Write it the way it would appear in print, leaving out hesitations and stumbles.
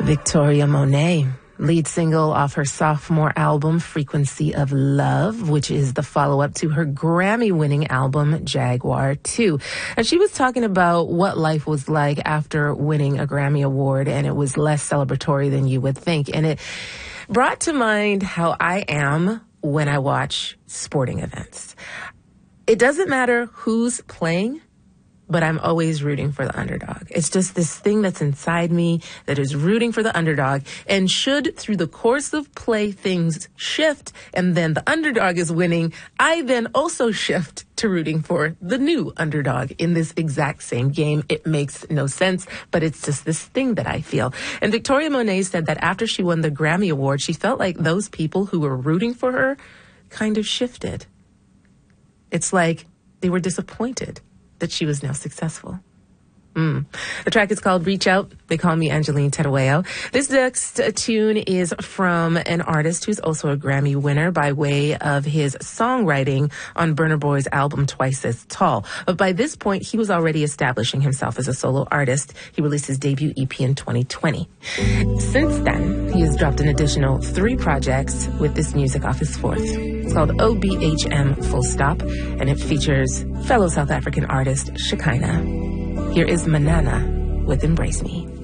Victoria Monet, lead single off her sophomore album, Frequency of Love, which is the follow-up to her Grammy-winning album, Jaguar 2. And she was talking about what life was like after winning a Grammy Award, and it was less celebratory than you would think. And it brought to mind how I am when I watch sporting events. It doesn't matter who's playing, but I'm always rooting for the underdog. It's just this thing that's inside me that is rooting for the underdog. And should, through the course of play, things shift and then the underdog is winning, I then also shift to rooting for the new underdog in this exact same game. It makes no sense, but it's just this thing that I feel. And Victoria Monet said that after she won the Grammy Award, she felt like those people who were rooting for her kind of shifted. It's like they were disappointed that she was now successful. The track is called Reach Out. They call me Angeline Terueo. This next tune is from an artist who's also a Grammy winner by way of his songwriting on Burna Boy's album Twice as Tall. But by this point, he was already establishing himself as a solo artist. He released his debut EP in 2020. Since then, he has dropped an additional 3 projects with this music off his 4th. It's called OBHM Full Stop, and it features fellow South African artist Shekinah. Here is Manana with Embrace Me.